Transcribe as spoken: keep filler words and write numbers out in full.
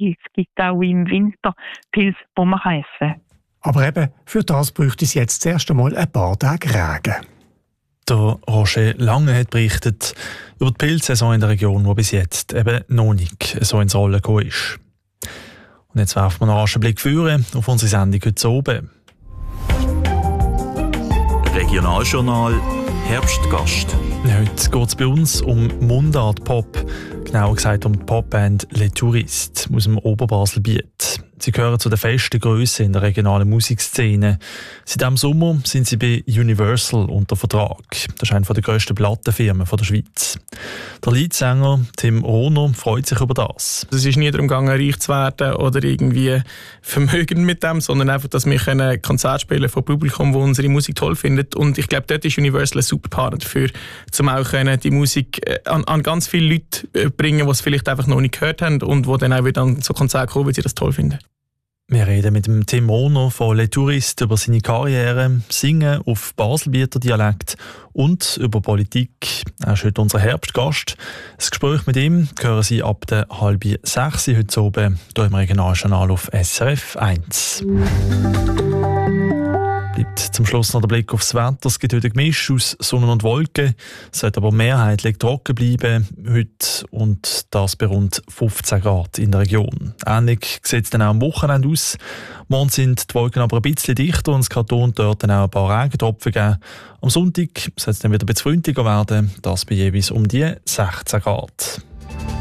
Pilze. Es gibt auch im Winter Pilze, die man essen kann. Aber eben, für das bräuchte es jetzt zuerst einmal ein paar Tage Regen. Der Roger Lange hat berichtet über die Pilzsaison in der Region, die bis jetzt eben noch nicht so ins Rollen gekommen ist. Und jetzt werfen wir noch einen Blick führen auf unsere Sendung heute oben. Regionaljournal Herbstgast. Heute geht es bei uns um Mundart-Pop, genauer gesagt um die Popband Les Touristes aus dem Oberbaselbiet. Sie gehören zu den festen Grössen in der regionalen Musikszene. Seit diesem Sommer sind sie bei Universal unter Vertrag. Das ist eine der grössten Plattenfirmen der Schweiz. Der Leadsänger Tim Rohner freut sich über das. Es ist nie darum gegangen, reich zu werden oder irgendwie vermögend mit dem, sondern einfach, dass wir ein Konzert spielen von Publikum, das unsere Musik toll findet. Und ich glaube, dort ist Universal ein super Partner dafür, um auch die Musik an, an ganz viele Leute zu bringen, die es vielleicht einfach noch nicht gehört haben und die dann auch wieder an so Konzerte kommen, weil sie das toll finden. Wir reden mit dem Tim Rohner von Les Touristes über seine Karriere, Singen auf Baselbieter Dialekt und über Politik. Er ist heute unser Herbstgast. Das Gespräch mit ihm hören Sie ab der halb sechs heute oben hier im Regionaljournal auf S R F eins. Bleibt zum Schluss noch der Blick aufs Wetter. Es gibt heute ein Gemisch aus Sonne und Wolken. Es sollte aber mehrheitlich trocken bleiben heute und das bei rund fünfzehn Grad in der Region. Ähnlich sieht es dann auch am Wochenende aus. Morgen sind die Wolken aber ein bisschen dichter und es kann dort dann auch ein paar Regentropfen geben. Am Sonntag soll es dann wieder ein bisschen freundlicher werden. Das bei jeweils um die sechzehn Grad.